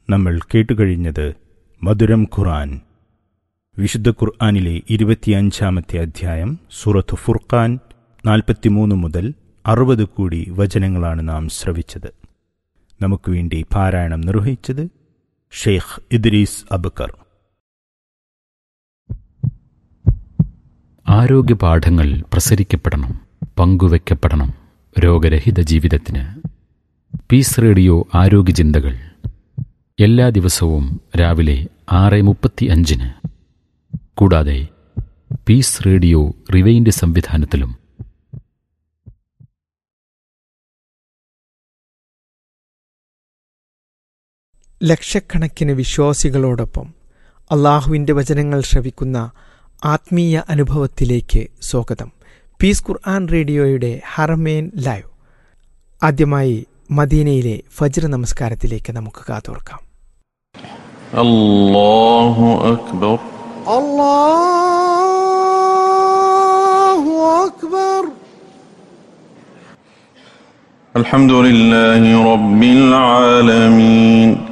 നമ്മൾ കേട്ടുകഴിഞ്ഞത് മധുരം ഖുർആൻ. വിശുദ്ധ ഖുർആനിലെ 25-ാമത്തെ അധ്യായം സൂറത്ത് ഫുർഖാൻ 43 മുതൽ 60 കൂടി വചനങ്ങളാണ് നാം ശ്രവിച്ചത്. നമുക്ക് വേണ്ടി പാരായണം നിർവഹിച്ചത് ഷെയ്ഖ് ഇദ്രീസ് അബ്കർ. ആരോഗ്യപാഠങ്ങൾ പ്രസരിക്കപ്പെടണം, പങ്കുവയ്ക്കപ്പെടണം രോഗരഹിത ജീവിതത്തിന്. പീസ് റേഡിയോ ആരോഗ്യചിന്തകൾ എല്ലാ ദിവസവും രാവിലെ 6:35 കൂടാതെ പീസ് റേഡിയോ റിവൈൻഡ് സംവിധാനത്തിലും. ലക്ഷക്കണക്കിന് വിശ്വാസികളോടൊപ്പം അള്ളാഹുവിൻ്റെ വചനങ്ങൾ ശ്രവിക്കുന്ന ആത്മീയ അനുഭവത്തിലേക്ക് സ്വാഗതം. പീസ് ഖുർആൻ റേഡിയോയുടെ ഹറമേൻ ലൈവ്. ആദ്യമായി മദീനയിലെ ഫജ്ർ നമസ്കാരത്തിലേക്ക് നമുക്ക് കാതോർക്കാം. അല്ലാഹു അക്ബർ, അല്ലാഹു അക്ബർ. അൽഹംദുലില്ലാഹി റബ്ബിൽ ആലമീൻ.